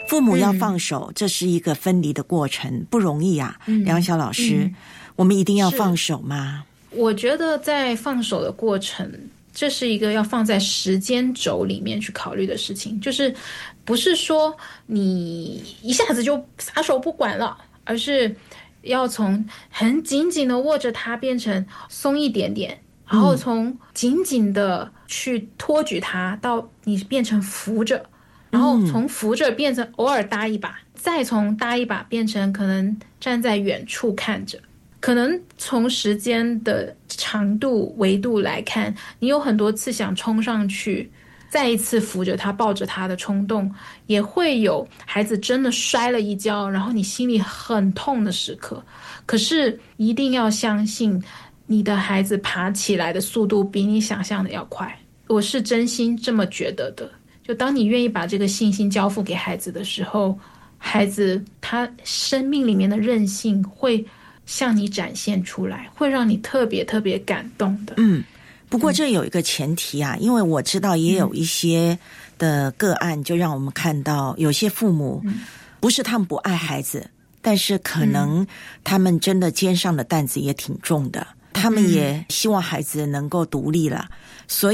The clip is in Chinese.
父母要放手，这是一个分离的过程，不容易啊。梁晓老师，我们一定要放手吗？ 我觉得在放手的过程，这是一个要放在时间轴里面去考虑的事情，就是不是说你一下子就撒手不管了，而是要从很紧紧的握着它变成松一点点，然后从紧紧的去托举它到你变成扶着，然后从扶着变成偶尔搭一把，再从搭一把变成可能站在远处看着。可能从时间的长度维度来看，你有很多次想冲上去再一次扶着他抱着他的冲动，也会有孩子真的摔了一跤，然后你心里很痛的时刻。可是一定要相信你的孩子爬起来的速度比你想象的要快，我是真心这么觉得的。就当你愿意把这个信心交付给孩子的时候，孩子他生命里面的韧性会向你展现出来，会让你特别特别感动的。 不过这有一个前提啊，因为我知道也有一些的个案，就让我们看到有些父母不是他们不爱孩子，但是可能他们真的肩上的担子也挺重的，他们也希望孩子能够独立了，所以